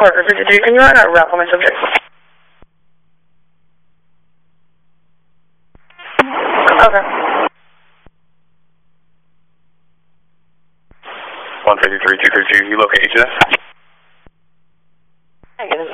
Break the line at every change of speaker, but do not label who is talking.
Parker 53, can you run a route for my subject? Okay.
153, 232, you locate each of us?
I get it.